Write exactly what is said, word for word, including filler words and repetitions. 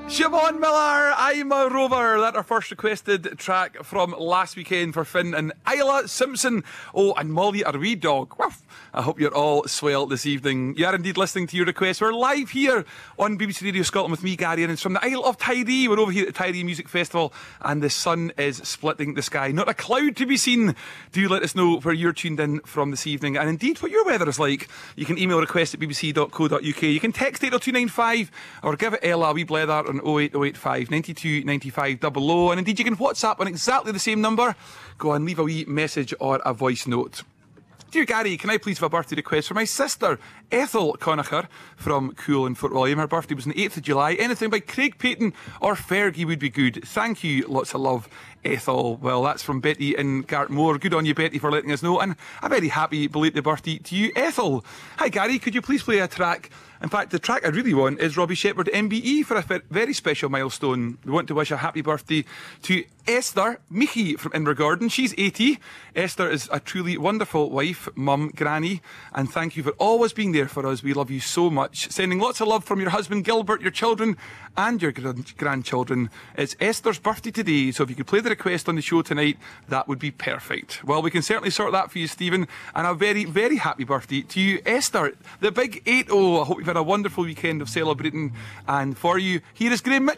Siobhan Miller, I'm a Rover. That's our first requested track from last weekend for Finn and Isla Simpson. Oh, and Molly, our wee dog. Woof. I hope you're all swell this evening. You are indeed listening to your request. We're live here on B B C Radio Scotland with me, Gary, and it's from the Isle of Tiree. We're over here at the Tiree Music Festival and the sun is splitting the sky. Not a cloud to be seen. Do let us know where you're tuned in from this evening and indeed what your weather is like. You can email request at b b c dot co dot u k. You can text eight oh two nine five or give it Ella a wee blether on oh eight oh eight five nine two nine five double oh. And indeed you can WhatsApp on exactly the same number. Go and leave a wee message or a voice note. Dear Gary, can I please have a birthday request for my sister, Ethel Conacher from Cool in Fort William. Her birthday was on the eighth of July. Anything by Craig Payton or Fergie would be good. Thank you. Lots of love, Ethel. Well, that's from Betty in Gartmore. Good on you, Betty, for letting us know. And a very happy belated birthday to you, Ethel. Hi, Gary. Could you please play a track? In fact, the track I really want is Robbie Shepherd M B E for a very special milestone. We want to wish a happy birthday to Esther Michi from Invergordon. She's eighty. Esther is a truly wonderful wife, mum, granny, and thank you for always being there for us. We love you so much. Sending lots of love from your husband Gilbert, your children and your grandchildren. It's Esther's birthday today, so if you could play the request on the show tonight, that would be perfect. Well, we can certainly sort that for you, Stephen, and a very, very happy birthday to you, Esther, the big eight oh. I hope you've had a wonderful weekend of celebrating, and for you, here is Graham Mitchell.